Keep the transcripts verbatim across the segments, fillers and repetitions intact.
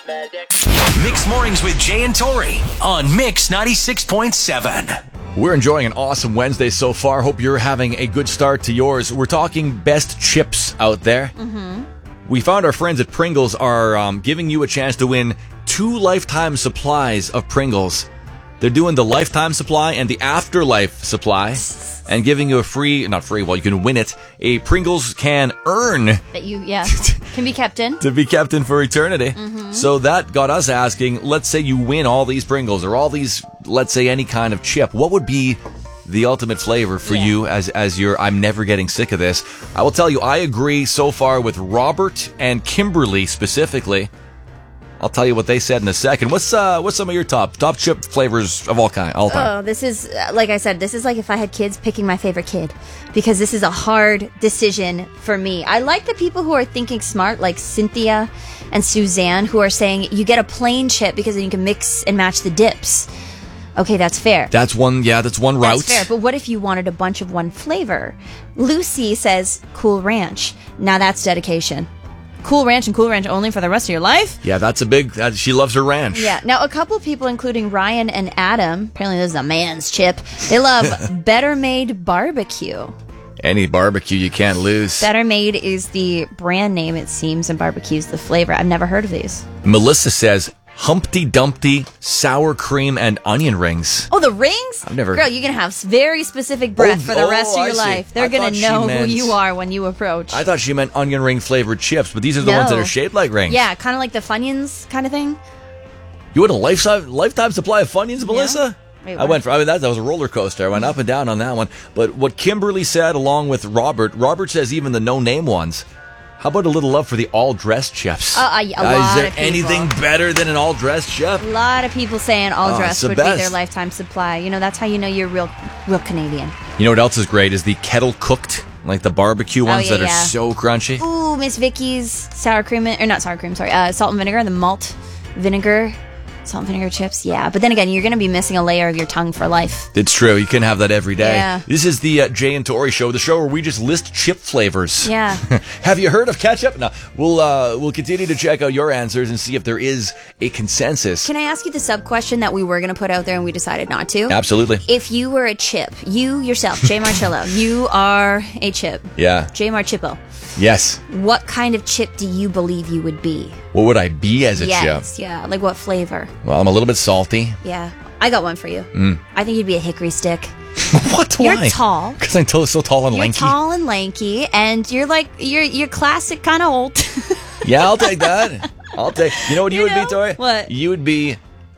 Mixed Mornings with Jay and Tori on Mix ninety-six point seven. We're enjoying an awesome Wednesday so far. Hope you're having a good start to yours. We're talking best chips out there. Mm-hmm. We found our friends at Pringles are um, giving you a chance to win two lifetime supplies of Pringles. They're doing the lifetime supply and the afterlife supply and giving you a free, not free, well, you can win it, a Pringles can earn. That you, yeah, can be kept in. To be kept in for eternity. Mm-hmm. So that got us asking, let's say you win all these Pringles or all these, let's say any kind of chip. What would be the ultimate flavor for yeah. you as as your I'm never getting sick of this? I will tell you, I agree so far with Robert and Kimberly specifically. I'll tell you what they said in a second. What's uh what's some of your top top chip flavors of all kind all time? Oh, this is uh, like I said, this is like if I had kids picking my favorite kid, because this is a hard decision for me. I like the people who are thinking smart, like Cynthia and Suzanne, who are saying you get a plain chip because then you can mix and match the dips. Okay, that's fair. That's one, yeah, that's one route. That's fair, but what if you wanted a bunch of one flavor? Lucy says Cool Ranch. Now that's dedication. Cool Ranch and Cool Ranch only for the rest of your life? Yeah, that's a big, uh, she loves her ranch. Yeah. Now, a couple people, including Ryan and Adam, apparently this is a man's chip, they love Better Made Barbecue. Any barbecue you can't lose. Better Made is the brand name, it seems, and barbecue's the flavor. I've never heard of these. Melissa says Humpty Dumpty sour cream and onion rings. Oh, the rings? I've never... Girl, you're going to have very specific breath oh, for the oh, rest of I your see. life. They're going to know meant... who you are when you approach. I thought she meant onion ring flavored chips, but these are the no. ones that are shaped like rings. Yeah, kind of like the Funyuns kind of thing. You want a lifetime, lifetime supply of Funyuns, Melissa? Yeah. Wait, I went for, I mean, that, that was a roller coaster. I went up and down on that one. But what Kimberly said, along with Robert, Robert says even the no-name ones. How about a little love for the all-dressed chips? Uh, a, a uh, lot is there of people. anything better than an all-dressed chip? A lot of people saying all Oh, dressed it's the would be best. their lifetime supply. You know, that's how you know you're real, real Canadian. You know what else is great is the kettle cooked, like the barbecue ones yeah, that are yeah. so crunchy. Ooh, Miss Vicky's sour cream, or not sour cream, sorry, uh, salt and vinegar, the malt vinegar, salt and vinegar chips. Yeah, but then again, you're going to be missing a layer of your tongue for life. It's true. You can have that every day. Yeah. This is the uh, Jay and Tori show, the show where we just list chip flavors. Yeah. Have you heard of ketchup? No. We'll uh, we'll continue to check out your answers and see if there is a consensus. Can I ask you the sub question that we were going to put out there and we decided not to? Absolutely. If you were a chip, you yourself, Jay Marchillo, you are a chip. Yeah. Jay Marchippo. Yes. What kind of chip do you believe you would be? What would I be as a yes, chip? yeah. Like what flavor? Well, I'm a little bit salty. Yeah. I got one for you. Mm. I think you'd be a hickory stick. What? You're Why? tall. Because I'm t- so tall and You're lanky. tall and lanky, and you're like, you're you're classic kind of old. Yeah, I'll take that. I'll take. You know what you, You would know? be, Tori? What? You would be,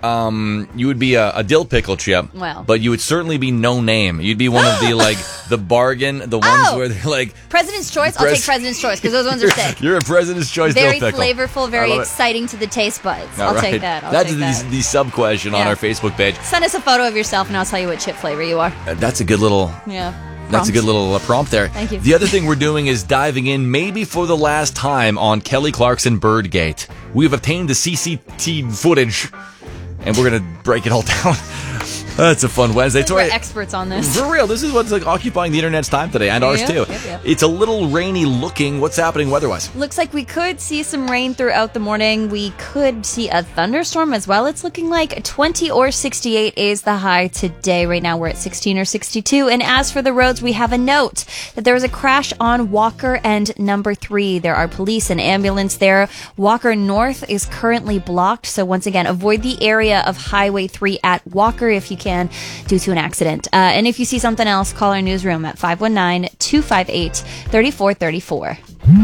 um, you would be a, a dill pickle chip. Well. But you would certainly be no name. You'd be one of the like the bargain, the ones Oh! where they're like President's Choice? I'll Pres- take President's Choice, because those ones are sick. You're a President's Choice Very dill pickle. flavorful, very I love it. exciting to the taste buds. All I'll right. take that. I'll That's take the, that. the sub question on Yeah. our Facebook page. Send us a photo of yourself, and I'll tell you what chip flavor you are. Uh, that's a good little. Yeah. That's a Prompt. good little uh, prompt there. Thank you. The other thing we're doing is diving in, maybe for the last time, on Kelly Clarkson Birdgate. We have obtained the C C T V footage, and we're going to break it all down. That's a fun Wednesday. We're Tori, experts on this. for real, this is what's like occupying the internet's time today, and ours Yeah, too. yep, yep. It's a little rainy looking. What's happening weather-wise? Looks like we could see some rain throughout the morning. We could see a thunderstorm as well. It's looking like twenty or sixty-eight is the high today. Right now we're at sixteen or sixty-two. And as for the roads, we have a note that there was a crash on Walker and number three. There are police and ambulance there. Walker North is currently blocked. So once again, avoid the area of Highway three at Walker if you can, due to an accident. Uh, and if you see something else, call our newsroom at five one nine, two five eight, three four three four.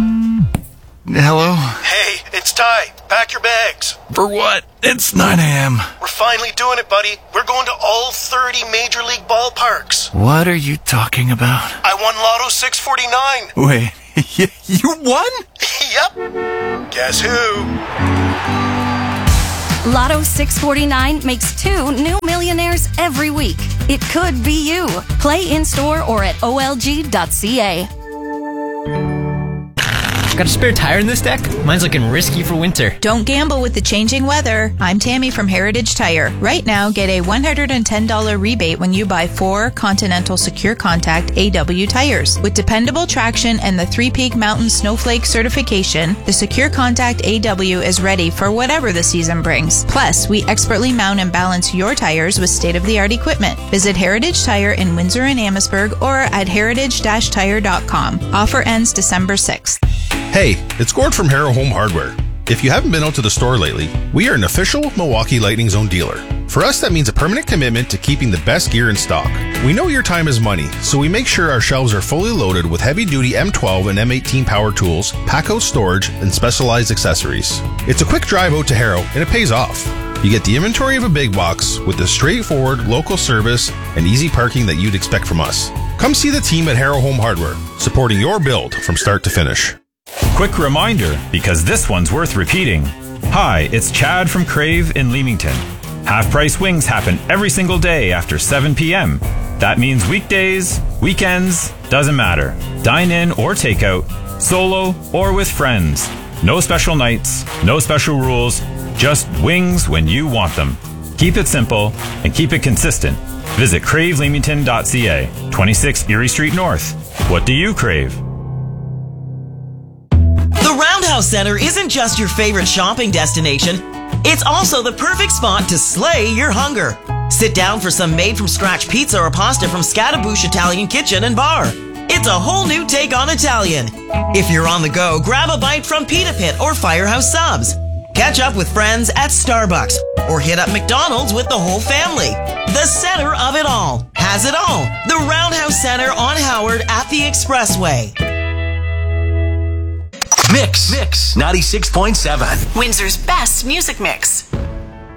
Hello? Hey, it's Ty. Pack your bags. For what? It's nine a.m. We're finally doing it, buddy. We're going to all thirty Major League ballparks. What are you talking about? I won Lotto six forty-nine. Wait, you won? Yep. Guess who? Lotto six forty-nine makes two new millionaires every week. It could be you. Play in-store or at O L G dot C A. Got a spare tire in this deck? Mine's looking risky for winter. Don't gamble with the changing weather. I'm Tammy from Heritage Tire. Right now, get a one hundred ten dollars rebate when you buy four Continental Secure Contact A W tires. With dependable traction and the Three Peak Mountain Snowflake certification, the Secure Contact A W is ready for whatever the season brings. Plus, we expertly mount and balance your tires with state-of-the-art equipment. Visit Heritage Tire in Windsor and Amherstburg or at heritage dash tire dot com. Offer ends December sixth. Hey, it's Gord from Harrow Home Hardware. If you haven't been out to the store lately, we are an official Milwaukee Lightning Zone dealer. For us, that means a permanent commitment to keeping the best gear in stock. We know your time is money, so we make sure our shelves are fully loaded with heavy-duty M twelve and M eighteen power tools, pack-out storage, and specialized accessories. It's a quick drive out to Harrow, and it pays off. You get the inventory of a big box with the straightforward local service and easy parking that you'd expect from us. Come see the team at Harrow Home Hardware, supporting your build from start to finish. Quick reminder, because this one's worth repeating. Hi, it's Chad from Crave in Leamington. Half-price wings happen every single day after seven p.m. That means weekdays, weekends, doesn't matter. Dine in or takeout, solo or with friends. No special nights, no special rules, just wings when you want them. Keep it simple and keep it consistent. Visit crave leamington dot c a, twenty-six Erie Street North. What do you crave? The Roundhouse Center isn't just your favorite shopping destination, it's also the perfect spot to slay your hunger. Sit down for some made-from-scratch pizza or pasta from Scattaboosh Italian Kitchen and Bar. It's a whole new take on Italian. If you're on the go, grab a bite from Pita Pit or Firehouse Subs. Catch up with friends at Starbucks or hit up McDonald's with the whole family. The center of it all has it all. The Roundhouse Center on Howard at the Expressway. Mix, Mix ninety-six point seven. Windsor's best music mix.